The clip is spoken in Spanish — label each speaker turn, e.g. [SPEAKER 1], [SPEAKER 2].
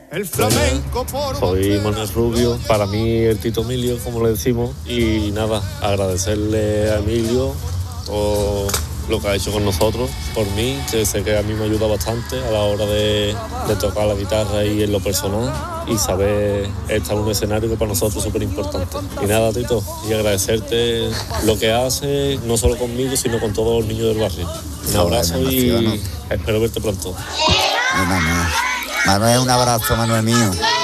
[SPEAKER 1] El flamenco por
[SPEAKER 2] soy Manuel Rubio, para mí el Tito Emilio, como le decimos, y nada, agradecerle a Emilio todo lo que ha hecho con nosotros, por mí, que sé que a mí me ayuda bastante a la hora de tocar la guitarra y en lo personal, y saber estar en un escenario que para nosotros es súper importante. Y nada, Tito, y agradecerte lo que haces, no solo conmigo, sino con todos los niños del barrio. Un abrazo y espero verte pronto.
[SPEAKER 3] Manuel, un abrazo, Manuel mío.